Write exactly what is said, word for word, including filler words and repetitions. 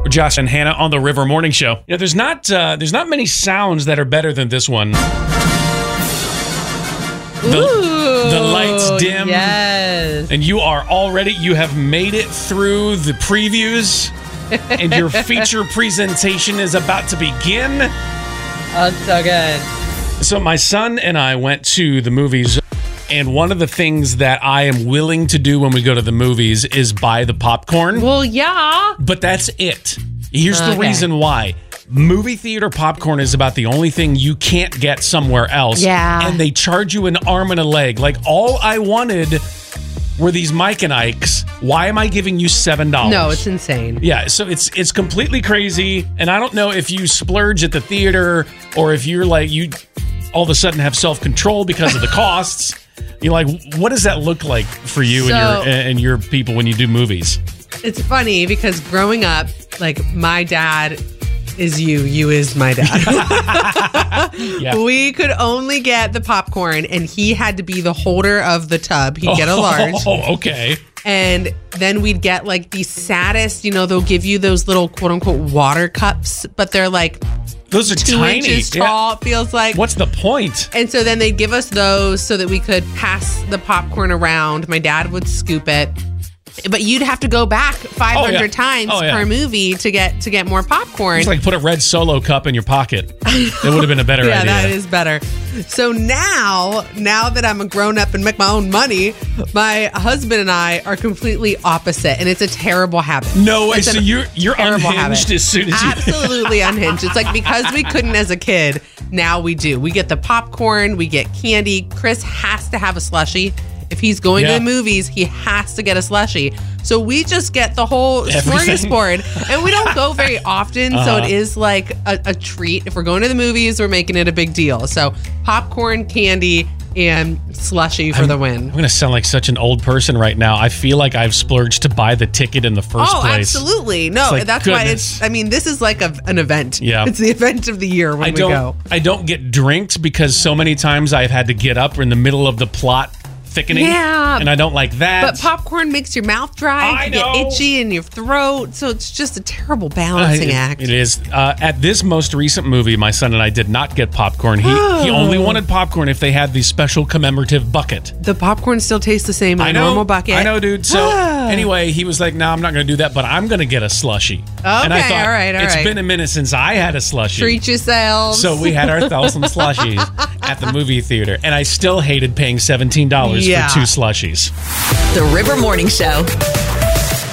We're Josh and Hannah on the River Morning Show. You know, there's not uh, there's not many sounds that are better than this one. The, Ooh, the lights dim. Yes. And you are already, you have made it through the previews. And your feature presentation is about to begin. Oh, it's so good. So my son and I went to the movies. And one of the things that I am willing to do when we go to the movies is buy the popcorn. Well, yeah. But that's it. Here's the Okay. reason why. Movie theater popcorn is about the only thing you can't get somewhere else. Yeah. And they charge you an arm and a leg. Like, all I wanted were these Mike and Ikes. Why am I giving you seven dollars? No, it's insane. Yeah, so it's it's completely crazy. And I don't know if you splurge at the theater or if you're like, you all of a sudden have self-control because of the costs. You're like, what does that look like for you So- and your and your people when you do movies? It's funny because growing up, like, my dad is you, you is my dad. Yeah. We could only get the popcorn, and he had to be the holder of the tub. He'd get a large. Oh, okay. And then we'd get like the saddest, you know, they'll give you those little quote unquote water cups, but they're like Those are two tiny. inches Yeah. tall, it feels like. What's the point? And so then they'd give us those so that we could pass the popcorn around. My dad would scoop it. But you'd have to go back five hundred Oh, yeah. times Oh, yeah. per movie to get to get more popcorn. It's like put a red Solo cup in your pocket. It would have been a better yeah, idea. that is better. So now, now that I'm a grown up and make my own money, my husband and I are completely opposite, and it's a terrible habit. No way. It's So an you're you're terrible unhinged habit. as soon as you. Absolutely unhinged. It's like because we couldn't as a kid, now we do. We get the popcorn, we get candy. Chris has to have a slushie. If he's going Yeah. to the movies, he has to get a slushie. So we just get the whole Everything. smorgasbord. And we don't go very often, so Uh-huh. it is like a, a treat. If we're going to the movies, we're making it a big deal. So popcorn, candy, and slushie for the I'm win. going to sound like such an old person right now. I feel like I've splurged to buy the ticket in the first Oh, place. absolutely. No, like, that's why goodness. it's, I mean, this is like a, an event. Yeah. It's the event of the year when I we don't. go. I don't get drinks because so many times I've had to get up in the middle of the plot thickening. Yeah. And I don't like that. But popcorn makes your mouth dry, I you get know. itchy in your throat, so it's just a terrible balancing Uh, it- act. It is. Uh, at this most recent movie, my son and I did not get popcorn. He he only wanted popcorn if they had the special commemorative bucket. The popcorn still tastes the same in I a know, normal bucket. I know, dude. So anyway, he was like, "No, I'm not going to do that, but I'm going to get a slushie." and I Okay, thought, all right, all it's right. been a minute since I had a slushie. Treat yourselves. So we had our thousand slushies at the movie theater, and I still hated paying seventeen dollars Yeah. for two slushies. The River Morning Show.